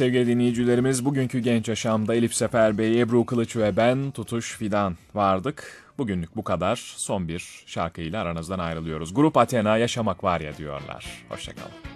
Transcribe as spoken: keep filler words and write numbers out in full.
sevgili dinleyicilerimiz. Bugünkü Genç Yaşam'da Elif Sefer Bey, Ebru Kılıç ve ben Tutuş Fidan vardık. Bugünlük bu kadar. Son bir şarkıyla aranızdan ayrılıyoruz. Grup Athena yaşamak var ya diyorlar. Hoşçakalın.